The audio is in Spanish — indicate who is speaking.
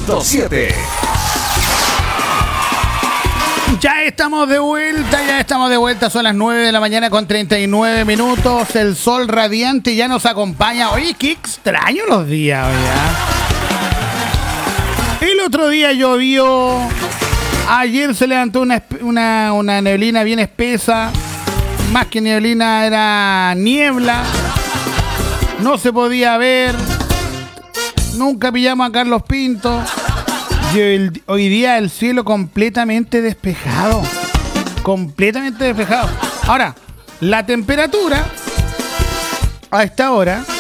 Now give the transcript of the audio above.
Speaker 1: 100.7.
Speaker 2: Ya estamos de vuelta, son las 9 de la mañana con 39 minutos, el sol radiante ya nos acompaña. Oye, qué extraño los días, oye. El otro día llovió, ayer se levantó una neblina bien espesa, más que neblina era niebla, no se podía ver, nunca pillamos a Carlos Pinto. Hoy día el cielo completamente despejado. Completamente despejado. Ahora, la temperatura a esta hora